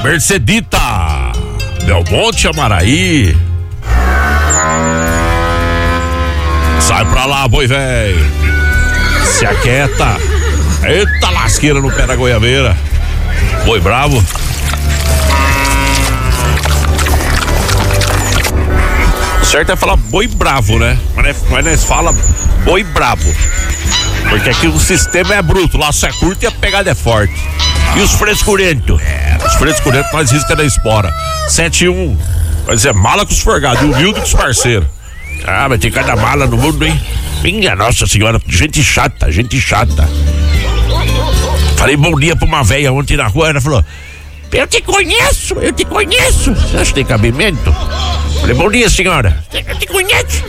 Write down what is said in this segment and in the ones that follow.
Mercedita, Belmonte, Amaraí. Sai pra lá, boi velho. Se aquieta. Eita lasqueira no pé da goiabeira. Boi bravo. Certo é falar boi bravo, né? Mas nós fala boi bravo. Porque aqui o sistema é bruto, lá só é curto e a pegada é forte. E os frescurentos? Os frescurentos nós risca da espora. 7-1. Vai dizer mala com os forgados, humilde com os parceiros. Ah, mas tem cada mala no mundo, hein? Minha Nossa Senhora, gente chata, gente chata. Falei bom dia pra uma velha ontem na rua, ela falou: eu te conheço. Você acha que tem cabimento? Falei, bom dia, senhora. Eu te conheço.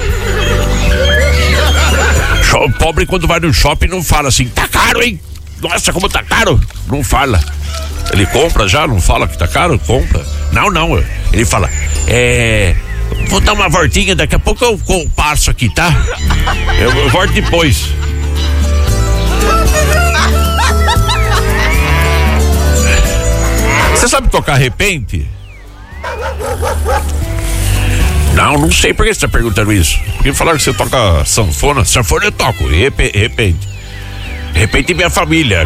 O pobre quando vai no shopping não fala assim, tá caro, hein? Nossa, como tá caro. Não fala. Ele compra já, não fala que tá caro, compra. Não, ele fala, vou dar uma voltinha, daqui a pouco eu passo aqui, tá? Eu volto depois. Você sabe tocar repente? Não sei por que você tá perguntando isso. Porque falaram que você toca sanfona. Sanfona eu toco, repente. Repente minha família.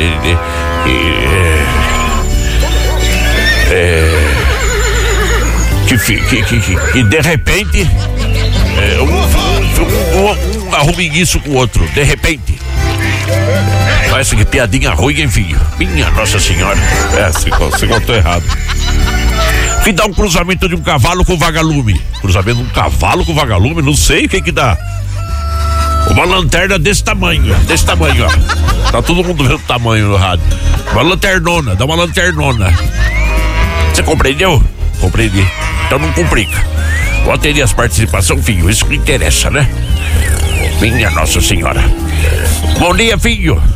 Que de repente um arruma isso com o outro. De repente. Parece que piadinha ruim, enfim. Minha Nossa Senhora. Você contou errado. Que dá um cruzamento de um cavalo com vagalume. Cruzamento de um cavalo com vagalume, não sei o que dá. Uma lanterna desse tamanho, ó. Tá todo mundo vendo o tamanho no rádio. Uma lanternona, dá uma lanternona. Você compreendeu? Compreendi. Então não complica. Vou atender as participações, filho, isso que interessa, né? Minha Nossa Senhora. Bom dia, filho.